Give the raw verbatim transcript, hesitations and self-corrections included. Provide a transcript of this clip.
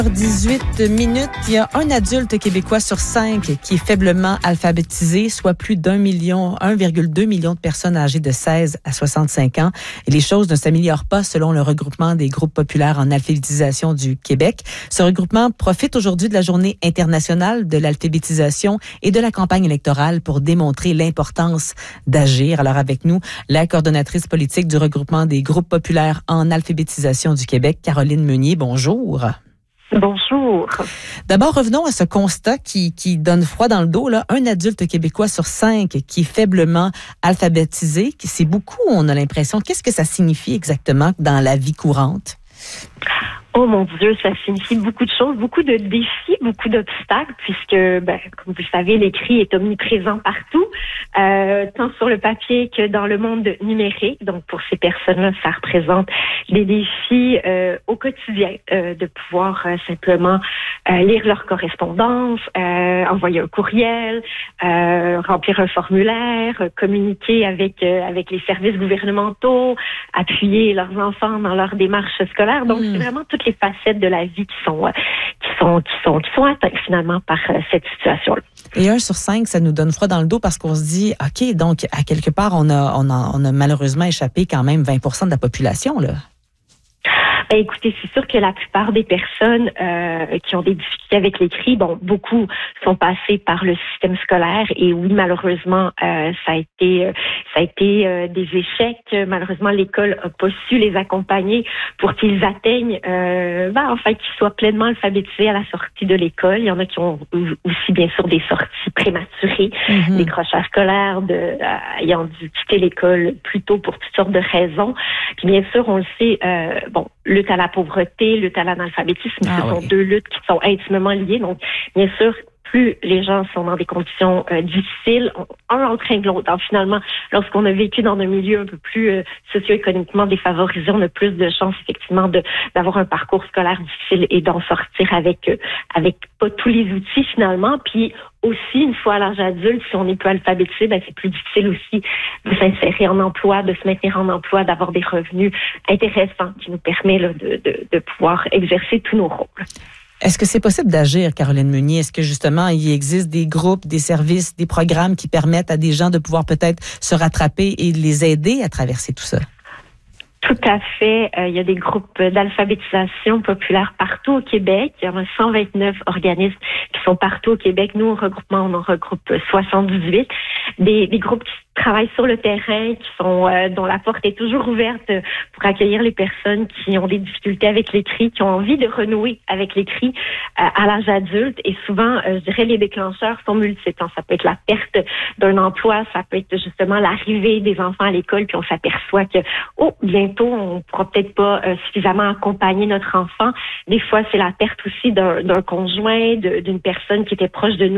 dix-huit minutes, il y a un adulte québécois sur cinq qui est faiblement alphabétisé, soit plus d'un million, un virgule deux million de personnes âgées de seize à soixante-cinq ans. Et les choses ne s'améliorent pas selon le regroupement des groupes populaires en alphabétisation du Québec. Ce regroupement profite aujourd'hui de la Journée internationale de l'alphabétisation et de la campagne électorale pour démontrer l'importance d'agir. Alors avec nous, la coordonnatrice politique du regroupement des groupes populaires en alphabétisation du Québec, Caroline Meunier. Bonjour. Bonjour. D'abord, revenons à ce constat qui, qui donne froid dans le dos. Là. Un adulte québécois sur cinq qui est faiblement alphabétisé, c'est beaucoup, on a l'impression. Qu'est-ce que ça signifie exactement dans la vie courante? Oh mon Dieu, ça signifie beaucoup de choses, beaucoup de défis, beaucoup d'obstacles, puisque, ben, comme vous le savez, l'écrit est omniprésent partout, euh, tant sur le papier que dans le monde numérique. Donc, pour ces personnes-là, ça représente des défis euh, au quotidien, euh, de pouvoir euh, simplement euh, lire leur correspondance, euh, envoyer un courriel, euh, remplir un formulaire, euh, communiquer avec euh, avec les services gouvernementaux, appuyer leurs enfants dans leur démarche scolaire. Donc, mmh. c'est vraiment tout les facettes de la vie qui sont euh, qui sont qui sont qui sont atteintes finalement par euh, cette situation-là. Et un sur cinq, ça nous donne froid dans le dos parce qu'on se dit, ok, donc à quelque part, on a on a on a malheureusement échappé quand même vingt pour cent de la population là. Ben, écoutez, c'est sûr que la plupart des personnes euh, qui ont des difficultés avec l'écrit, bon, beaucoup sont passés par le système scolaire et oui, malheureusement, euh, ça a été, euh, ça a été euh, des échecs. Malheureusement, l'école n'a pas su les accompagner pour qu'ils atteignent, euh, ben, enfin, qu'ils soient pleinement alphabétisés à la sortie de l'école. Il y en a qui ont aussi, bien sûr, des sorties prématurées, mm-hmm. des crochages scolaires, de, euh, ayant dû quitter l'école plus tôt pour toutes sortes de raisons. Puis bien sûr, on le sait, euh, bon, lutte à la pauvreté, lutte à l'analphabétisme, ah, ce oui. sont deux luttes qui sont intimement liées. Donc, bien sûr, plus les gens sont dans des conditions euh, difficiles, un entraîne l'autre. Alors, finalement, lorsqu'on a vécu dans un milieu un peu plus euh, socio-économiquement défavorisé, on a plus de chances, effectivement, de d'avoir un parcours scolaire difficile et d'en sortir avec euh, avec pas tous les outils, finalement. Puis aussi, une fois à l'âge adulte, si on est peu alphabétisé, ben, c'est plus difficile aussi de s'insérer en emploi, de se maintenir en emploi, d'avoir des revenus intéressants qui nous permettent là, de, de, de pouvoir exercer tous nos rôles. Est-ce que c'est possible d'agir, Caroline Meunier? Est-ce que justement, il existe des groupes, des services, des programmes qui permettent à des gens de pouvoir peut-être se rattraper et les aider à traverser tout ça? Tout à fait. Euh, il y a des groupes d'alphabétisation populaire partout au Québec. Il y en a cent vingt-neuf organismes qui sont partout au Québec. Nous, au regroupement, on en regroupe soixante-dix-huit. Des, des groupes qui travaillent sur le terrain, qui sont euh, dont la porte est toujours ouverte pour accueillir les personnes qui ont des difficultés avec l'écrit, qui ont envie de renouer avec l'écrit euh, à l'âge adulte. Et souvent, euh, je dirais, les déclencheurs sont multiples. Ça peut être la perte d'un emploi, ça peut être justement l'arrivée des enfants à l'école, puis on s'aperçoit que, oh, bientôt, on ne pourra peut-être pas euh, suffisamment accompagner notre enfant. Des fois, c'est la perte aussi d'un, d'un conjoint, de, d'une personne qui était proche de nous.